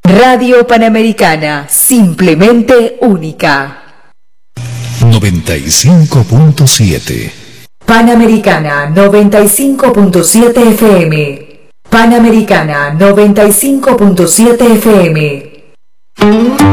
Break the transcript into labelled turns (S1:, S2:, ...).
S1: Radio Panamericana, simplemente única.
S2: 95.7.
S1: Panamericana 95.7 FM. Panamericana 95.7 FM.